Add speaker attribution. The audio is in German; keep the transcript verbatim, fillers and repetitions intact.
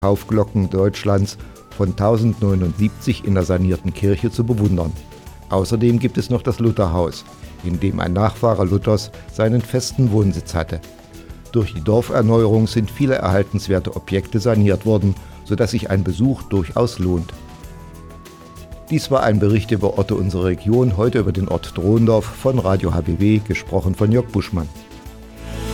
Speaker 1: Taufglocken Deutschlands von tausendneunundsiebzig in der sanierten Kirche zu bewundern. Außerdem gibt es noch das Lutherhaus, in dem ein Nachfahre Luthers seinen festen Wohnsitz hatte. Durch die Dorferneuerung sind viele erhaltenswerte Objekte saniert worden, sodass sich ein Besuch durchaus lohnt. Dies war ein Bericht über Orte unserer Region, heute über den Ort Drondorf von Radio H B W, gesprochen von Jörg Buschmann.